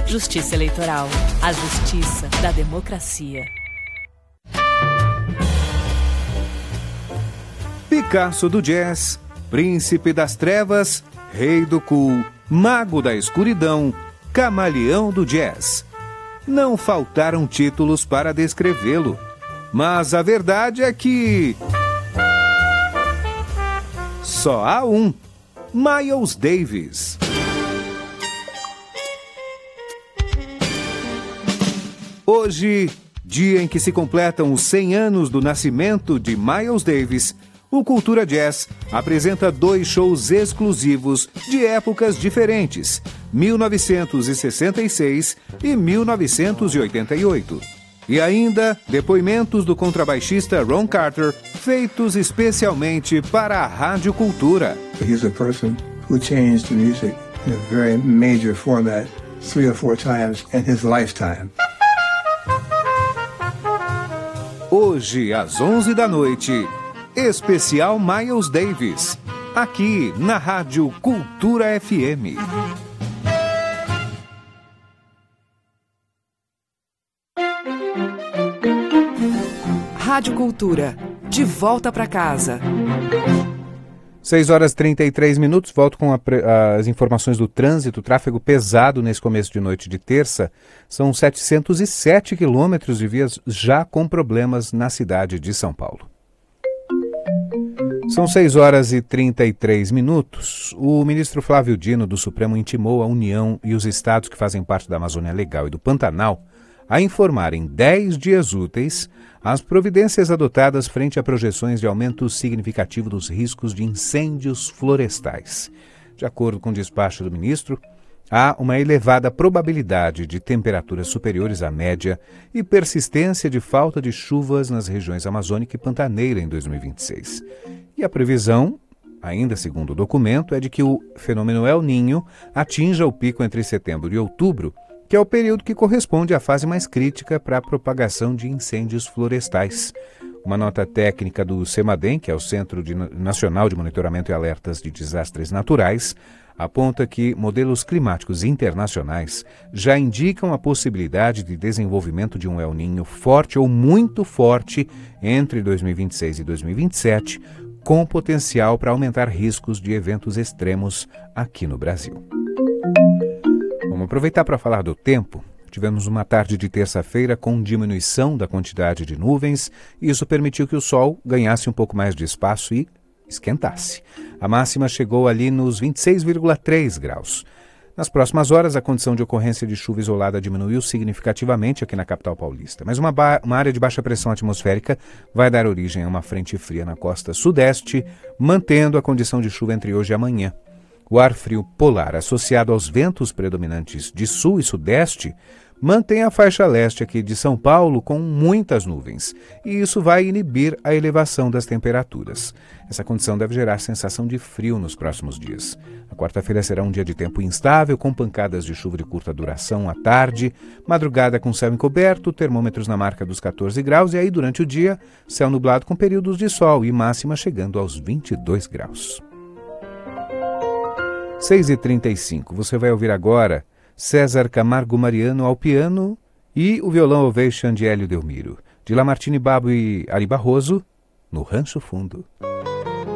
Justiça Eleitoral. A justiça da democracia. Picasso do jazz, príncipe das trevas, rei do cool, mago da escuridão, camaleão do jazz. Não faltaram títulos para descrevê-lo, mas a verdade é que só há um: Miles Davis. Hoje, dia em que se completam os 100 anos do nascimento de Miles Davis, o Cultura Jazz apresenta 2 shows exclusivos de épocas diferentes, 1966 e 1988. E ainda, depoimentos do contrabaixista Ron Carter, feitos especialmente para a Rádio Cultura. He's a person who changed music in a very major format 3 or 4 times in his lifetime. Hoje, às 11 da noite, especial Miles Davis, aqui na Rádio Cultura FM. Rádio Cultura, de volta para casa. 6 horas e 33 minutos, volto com as informações do trânsito. Tráfego pesado nesse começo de noite de terça. São 707 quilômetros de vias já com problemas na cidade de São Paulo. São 6 horas e 33 minutos. O ministro Flávio Dino do Supremo intimou a União e os estados que fazem parte da Amazônia Legal e do Pantanal a informar em 10 dias úteis as providências adotadas frente a projeções de aumento significativo dos riscos de incêndios florestais. De acordo com o despacho do ministro, há uma elevada probabilidade de temperaturas superiores à média e persistência de falta de chuvas nas regiões amazônica e pantaneira em 2026. E a previsão, ainda segundo o documento, é de que o fenômeno El Niño atinja o pico entre setembro e outubro, que é o período que corresponde à fase mais crítica para a propagação de incêndios florestais. Uma nota técnica do CEMADEM, que é o Centro Nacional de Monitoramento e Alertas de Desastres Naturais, aponta que modelos climáticos internacionais já indicam a possibilidade de desenvolvimento de um El Niño forte ou muito forte entre 2026 e 2027, com potencial para aumentar riscos de eventos extremos aqui no Brasil. Vamos aproveitar para falar do tempo. Tivemos uma tarde de terça-feira com diminuição da quantidade de nuvens e isso permitiu que o sol ganhasse um pouco mais de espaço e esquentasse. A máxima chegou ali nos 26,3 graus. Nas próximas horas, a condição de ocorrência de chuva isolada diminuiu significativamente aqui na capital paulista, mas uma área de baixa pressão atmosférica vai dar origem a uma frente fria na costa sudeste, mantendo a condição de chuva entre hoje e amanhã. O ar frio polar, associado aos ventos predominantes de sul e sudeste, mantém a faixa leste aqui de São Paulo com muitas nuvens, e isso vai inibir a elevação das temperaturas. Essa condição deve gerar sensação de frio nos próximos dias. A quarta-feira será um dia de tempo instável, com pancadas de chuva de curta duração à tarde, madrugada com céu encoberto, termômetros na marca dos 14 graus, e aí durante o dia, céu nublado com períodos de sol e máxima chegando aos 22 graus. 6h35, você vai ouvir agora César Camargo Mariano ao piano e o violão Ovation de Hélio Delmiro, de Lamartine Babo e Ari Barroso, no Rancho Fundo.